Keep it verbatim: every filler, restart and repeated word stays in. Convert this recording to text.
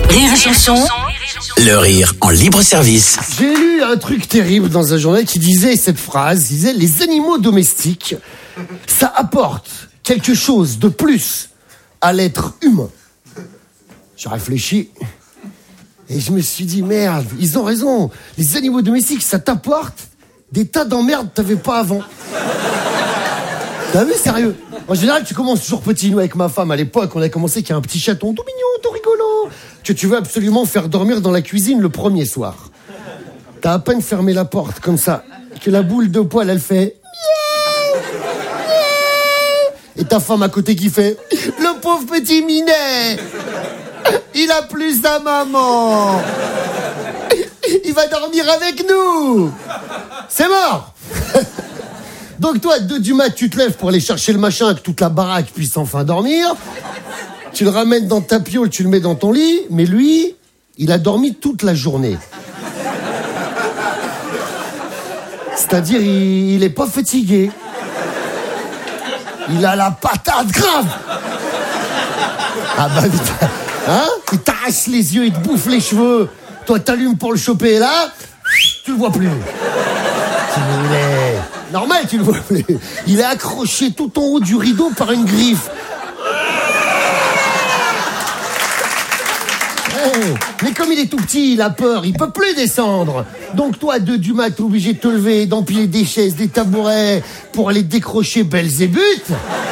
Rire et chanson. Le rire en libre service. J'ai lu un truc terrible dans un journal qui disait cette phrase, il disait les animaux domestiques, ça apporte quelque chose de plus à l'être humain. J'ai réfléchi et je me suis dit merde, ils ont raison. Les animaux domestiques, ça t'apporte des tas d'emmerdes que t'avais pas avant. T'as vu, sérieux? En général, tu commences toujours petit. Nous, avec ma femme, à l'époque, on a commencé qu'il y a un petit chaton tout mignon, tout rigolo, que tu veux absolument faire dormir dans la cuisine le premier soir. T'as à peine fermé la porte, comme ça, que la boule de poil, elle fait... Et ta femme à côté qui fait... Le pauvre petit minet, il a plus sa maman. Il va dormir avec nous. C'est mort. Donc toi, à deux du mat, tu te lèves pour aller chercher le machin, que toute la baraque puisse enfin dormir. Tu le ramènes dans ta piole, tu le mets dans ton lit. Mais lui, il a dormi toute la journée. C'est-à-dire, il, il est pas fatigué. Il a la patate grave. Ah bah putain, hein? Il t'arrache les yeux, il te bouffe les cheveux. Toi, t'allumes pour le choper, et là, tu le vois plus. Il est... Normal, tu le vois plus. Il est accroché tout en haut du rideau par une griffe. Hey, mais comme il est tout petit, il a peur, il peut plus descendre. Donc toi, à deux du mat, t'es obligé de te lever, d'empiler des chaises, des tabourets pour aller décrocher Belzébuth.